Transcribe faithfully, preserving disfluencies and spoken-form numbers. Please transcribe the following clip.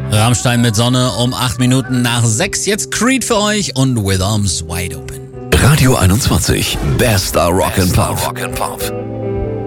Rammstein mit Sonne um acht Minuten nach sechs. Jetzt Creed für euch und With Arms Wide Open. Radio einundzwanzig, bester Rock and Pop.